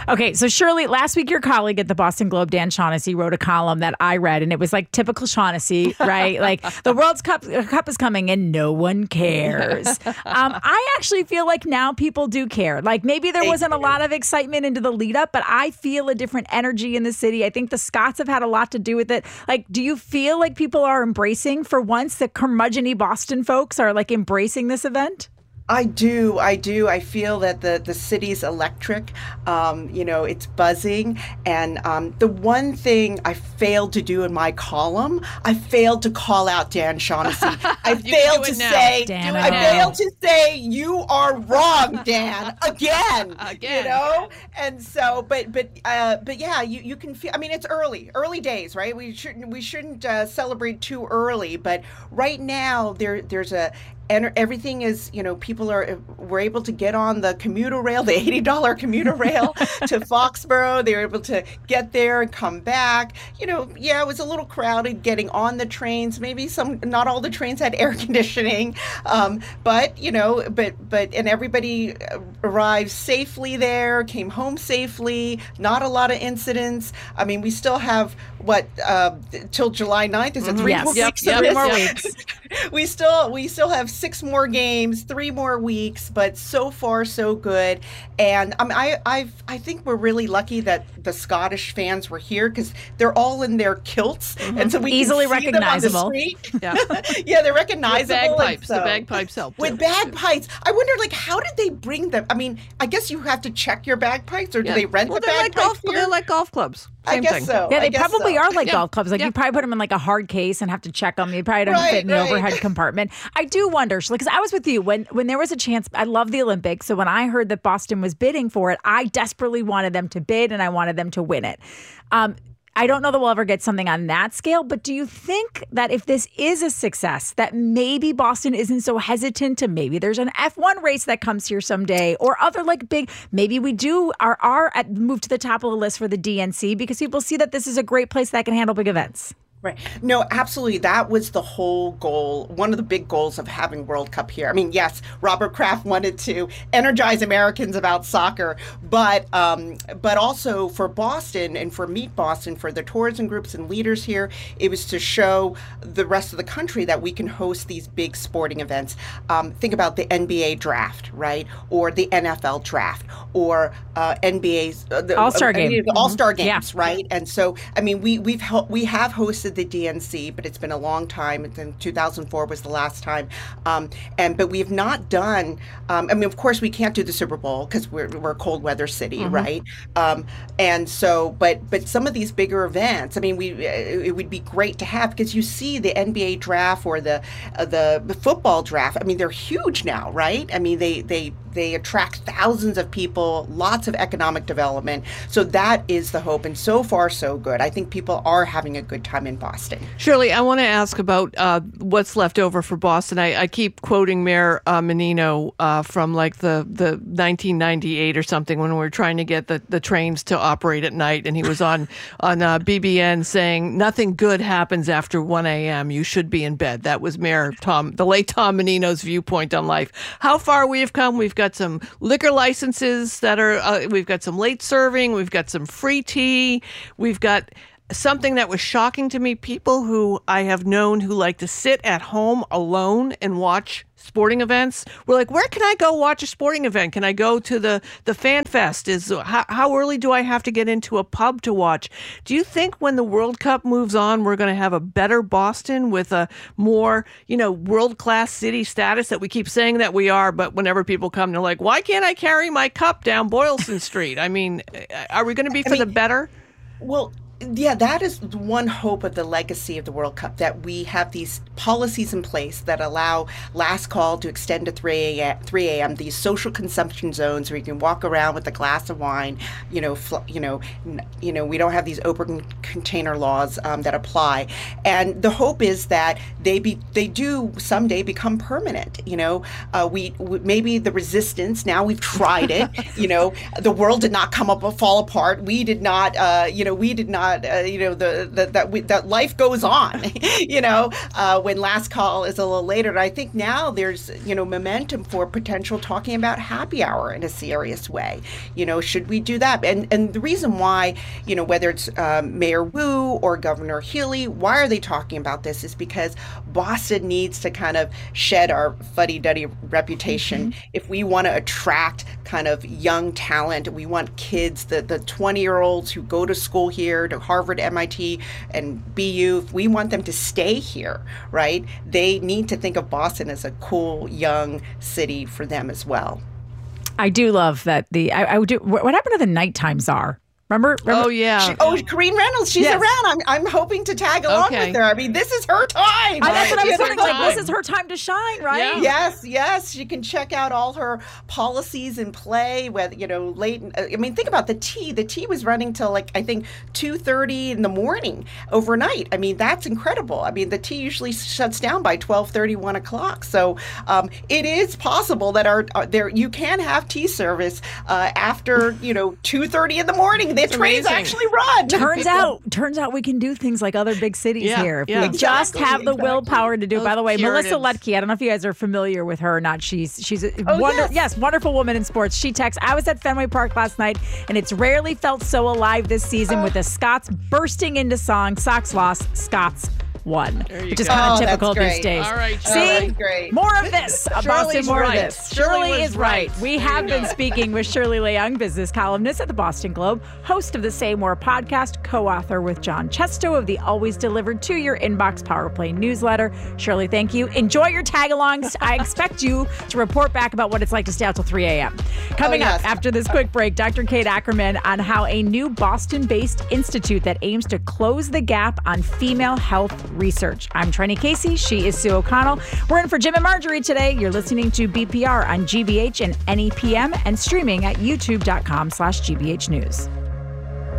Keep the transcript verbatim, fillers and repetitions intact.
Okay, so Shirley, last week your colleague at the Boston Globe, Dan Shaughnessy, wrote a column that I read, and it was like typical Shaughnessy, right? Like the World Cup Cup is coming and no one cares. Um, I actually feel like now people do care. Like maybe there wasn't a lot of excitement into the lead up, but I feel a different energy in the city. I think the Scots have had a lot to do with it. Like, do you feel like people are embracing, for once, the curmudgeon-y Boston folks are like embracing this event? I do. I do. I feel that the, the city's electric. Um, you know, it's buzzing. And um, the one thing I failed to do in my column, I failed to call out Dan Shaughnessy. I failed to say, Dan, I failed to say, you are wrong, Dan, again. Again. You know? And so, but, but, uh, but yeah, you, you can feel, I mean, it's early, early days, right? We shouldn't, we shouldn't uh, celebrate too early. But right now, there, there's a, and everything is, you know, people are, were able to get on the commuter rail, the eighty dollars commuter rail to Foxborough. They were able to get there and come back. You know, yeah, it was a little crowded getting on the trains. Maybe some, not all the trains had air conditioning. Um, but, you know, but, but, and everybody arrived safely there, came home safely, not a lot of incidents. I mean, we still have, what, uh, till July ninth? Is it three Yes. more Yep, weeks? yep, of three this? more weeks. we still, we still have six more games, three more weeks, but so far so good. And um, I, I, I think we're really lucky that the Scottish fans were here because they're all in their kilts, mm-hmm. and so we easily can see recognizable. them on the street. Yeah, yeah, they're recognizable. With bagpipes, so, the bagpipes help. With too. bagpipes, I wonder, like, how did they bring them? I mean, I guess you have to check your bagpipes, or do Yeah. they rent well, the they're like bagpipes golf, here? They're like golf clubs. Same I guess thing. so. Yeah, I they guess probably so. are like Yeah. golf clubs. Like Yeah. you probably put them in like a hard case and have to check them. You probably don't Right, fit in the right. overhead compartment. I do wonder, because I was with you when when there was a chance. I love the Olympics, so when I heard that Boston was bidding for it, I desperately wanted them to bid and I wanted them to win it. Um, I don't know that we'll ever get something on that scale, but do you think that if this is a success, that maybe Boston isn't so hesitant to maybe there's an F one race that comes here someday, or other like big, maybe we do are, are at move to the top of the list for the D N C because people see that this is a great place that can handle big events? Right. No, absolutely. That was the whole goal, one of the big goals of having World Cup here. I mean, yes, Robert Kraft wanted to energize Americans about soccer, but um, but also for Boston and for Meet Boston, for the tourism groups and leaders here, it was to show the rest of the country that we can host these big sporting events. Um, think about the N B A draft, right? Or the N F L draft, or uh, N B A's uh, the All-Star uh, game. the All-Star Mm-hmm. games, Yeah. right? And so, I mean, we we've hel- we have hosted the D N C, but it's been a long time. In two thousand four was the last time, um, and but we have not done. Um, I mean, of course, we can't do the Super Bowl because we're we're a cold weather city, mm-hmm. right? Um, and so, but but some of these bigger events, I mean, we it would be great to have because you see the N B A draft or the uh, the football draft. I mean, they're huge now, right? I mean, they they they attract thousands of people, lots of economic development. So that is the hope, and so far so good. I think people are having a good time in Boston. Shirley, I want to ask about uh, what's left over for Boston. I, I keep quoting Mayor uh, Menino uh, from like the, the nineteen ninety-eight or something when we were trying to get the, the trains to operate at night. And he was on, on uh, B B N saying, nothing good happens after one a.m. You should be in bed. That was Mayor Tom, the late Tom Menino's viewpoint on life. How far we have come. We've got some liquor licenses that are, uh, we've got some late serving. We've got some free tea. We've got something that was shocking to me, people who I have known who like to sit at home alone and watch sporting events. We're like, where can I go watch a sporting event? Can I go to the, the Fan Fest? Is how, how early do I have to get into a pub to watch? Do you think when the World Cup moves on, we're going to have a better Boston with a more, you know, world-class city status that we keep saying that we are, but whenever people come, they're like, why can't I carry my cup down Boylston Street? I mean, are we going to be for I mean, the better? Well, yeah, that is one hope of the legacy of the World Cup, that we have these policies in place that allow last call to extend to three a.m., these social consumption zones where you can walk around with a glass of wine, you know, fl- you know, n- you know, we don't have these open container laws um, that apply. And the hope is that they be they do someday become permanent. You know, uh, we, we maybe the resistance. Now we've tried it. You know, the world did not come up or fall apart. We did not. Uh, you know, we did not. Uh, you know, the, the that we, that life goes on. You know, uh, when last call is a little later. And I think now there's you know momentum for potential talking about happy hour in a serious way. You know, should we do that? And and the reason why, you know, whether it's um, Mayor Wu or Governor Healy, why are they talking about this? Is because Boston needs to kind of shed our fuddy-duddy reputation. Mm-hmm. If we want to attract kind of young talent, we want kids, the the twenty-year-olds who go to school here, to Harvard, M I T, and B U, if we want them to stay here, right, they need to think of Boston as a cool, young city for them as well. I do love that the I, I would do. What happened to the nighttime czar? Remember? Remember? Oh yeah. She, oh, Corinne Reynolds. She's yes. around. I'm I'm hoping to tag along okay. with her. I mean, this is her time. I, that's what I was This is thinking. her Like, time. this is her time to shine, right? Yeah. Yes, yes. She can check out all her policies in play. Whether you know, late. I mean, think about the tea. The tea was running till like I think two thirty in the morning overnight. I mean, that's incredible. I mean, the tea usually shuts down by twelve thirty, one o'clock. So um, it is possible that our, our there you can have tea service uh, after you know two thirty in the morning. The trains amazing. actually run. Turns out, turns out we can do things like other big cities Yeah, here if yeah. we just Exactly, have the exactly. willpower to do it. Those By the way, Melissa Puritans. Lutke, I don't know if you guys are familiar with her or not. She's she's a Oh, wonder, yes. yes, wonderful woman in sports. She texts, I was at Fenway Park last night, and it's rarely felt so alive this season with the Scots bursting into song. Sox lost, Scots won, There you which is go. kind of Oh, typical that's these great. days. All right, See, Shirley. That's great. more of this. Uh, Boston, Shirley's more right. of this. Shirley Shirley was is right. right. We There have you been go. speaking with Shirley Leung, business columnist at the Boston Globe, host of the Say More podcast, co-author with John Chesto of the Always Delivered to Your Inbox Power Play newsletter. Shirley, thank you. Enjoy your tag-alongs. I expect you to report back about what it's like to stay out till three a.m. Coming Oh, yes. up after this quick break, Doctor Kate Ackerman on how a new Boston-based institute that aims to close the gap on female health research. I'm Trenny Casey. She is Sue O'Connell. We're in for Jim and Marjorie today. You're listening to B P R on G B H and N E P M and streaming at youtube.com slash GBH News.